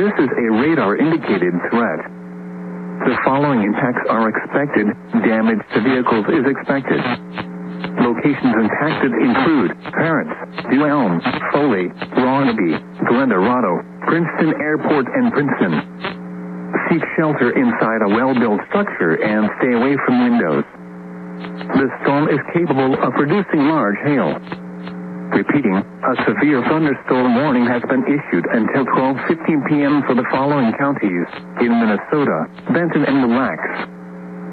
This is a radar-indicated threat. The following impacts are expected. Damage to vehicles is expected. Locations impacted include Parents, New Elm, Foley, Rognaby, Glendorado, Princeton Airport, and Princeton. Seek shelter inside a well-built structure and stay away from windows. The storm is capable of producing large hail. Repeating, a severe thunderstorm warning has been issued until 12:15 p.m. for the following counties in Minnesota: Benton and Mille Lacs,